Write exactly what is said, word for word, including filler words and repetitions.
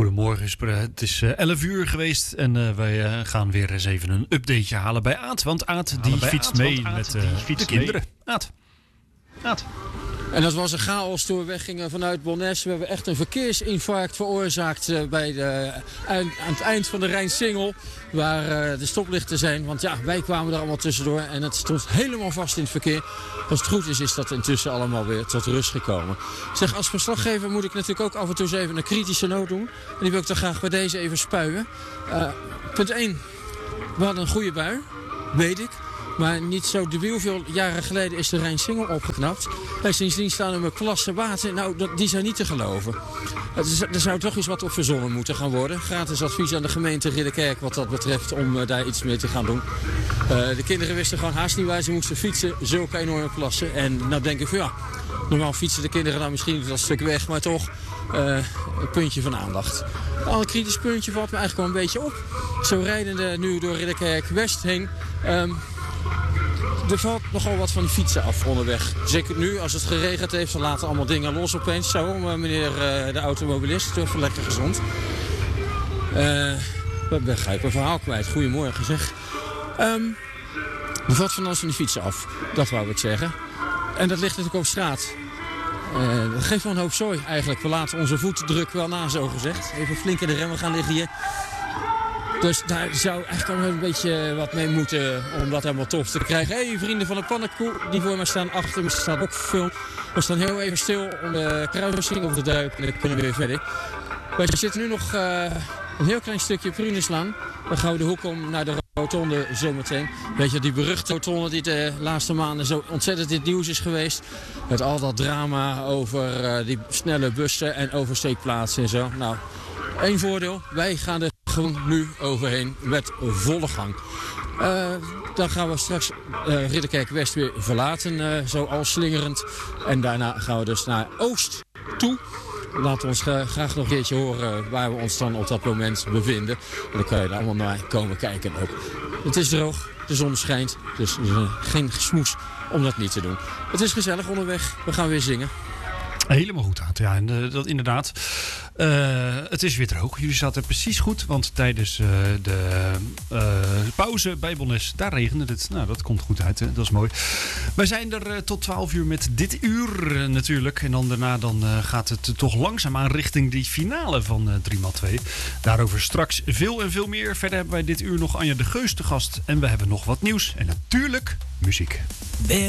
Goedemorgen, het is elf uur geweest en uh, wij uh, gaan weer eens even een updateje halen bij Aad. Want Aad die fietst Aad, mee Aad, met uh, die de kinderen. Aad. Aad. En dat was een chaos toen we weggingen vanuit Bonnes. We hebben echt een verkeersinfarct veroorzaakt uh, bij de, uh, aan het eind van de Rijnsingel. Waar uh, de stoplichten zijn. Want ja, wij kwamen er allemaal tussendoor. En het stond helemaal vast in het verkeer. Als het goed is, is dat intussen allemaal weer tot rust gekomen. Zeg, als verslaggever moet ik natuurlijk ook af en toe eens even een kritische noot doen. En die wil ik dan graag bij deze even spuien. Uh, punt één. We hadden een goede bui. Weet ik. Maar niet zo debiel veel jaren geleden is de Rijnsingel opgeknapt. En sindsdien staan er met klasse water. Nou, dat, die zijn niet te geloven. Er zou toch eens wat op verzonnen moeten gaan worden. Gratis advies aan de gemeente Ridderkerk wat dat betreft om uh, daar iets mee te gaan doen. Uh, de kinderen wisten gewoon haast niet waar ze moesten fietsen. Zulke enorme plassen. En nou denk ik van ja, normaal fietsen de kinderen dan misschien niet dat stuk weg. Maar toch uh, een puntje van aandacht. Al een kritisch puntje valt me eigenlijk wel een beetje op. Zo rijdende nu door Ridderkerk West heen. Um, Er valt nogal wat van die fietsen af onderweg. Zeker nu, als het geregend heeft, dan laten allemaal dingen los opeens. Zo, meneer uh, de automobilist, even lekker gezond. Uh, ben ga ik mijn verhaal kwijt. Goedemorgen zeg. Um, er valt van alles van die fietsen af, dat wou ik zeggen. En dat ligt natuurlijk op straat. Uh, dat geeft wel een hoop zooi eigenlijk. We laten onze voetdruk wel na, zo gezegd. Even flink in de remmen gaan liggen hier. Dus daar zou eigenlijk ook een beetje wat mee moeten om dat helemaal tof te krijgen. Hé, hey, vrienden van de pannenkoek die voor me staan achter me staan ook veel. We staan heel even stil om de kruising op te duiken en dan kunnen we weer verder. We zitten nu nog uh, een heel klein stukje Pruneslaan. Dan gaan we de hoek om naar de rotonde zometeen. Weet je, die beruchte rotonde die de laatste maanden zo ontzettend in het nieuws is geweest. Met al dat drama over uh, die snelle bussen en oversteekplaatsen en zo. Nou, één voordeel. Wij gaan er gewoon nu overheen met volle gang. Uh, dan gaan we straks uh, Ridderkerk West weer verlaten, uh, zo al slingerend. En daarna gaan we dus naar Oost toe. Laten we ons uh, graag nog een keertje horen waar we ons dan op dat moment bevinden. En dan kan je daar allemaal naar komen kijken ook. Het is droog, de zon schijnt, dus er is uh, geen smoes om dat niet te doen. Het is gezellig onderweg, we gaan weer zingen. Helemaal goed, Aad. Ja, en, uh, dat inderdaad. Uh, het is weer droog. Jullie zaten precies goed, want tijdens uh, de uh, pauze bij Bonnes, daar regende het. Nou, dat komt goed uit, hè? Dat is mooi. Wij zijn er uh, tot twaalf uur met dit uur uh, natuurlijk. En dan daarna dan, uh, gaat het uh, toch langzaamaan richting die finale van uh, drie maal twee. Daarover straks veel en veel meer. Verder hebben wij dit uur nog Anja de Geus te gast. En we hebben nog wat nieuws. En natuurlijk muziek.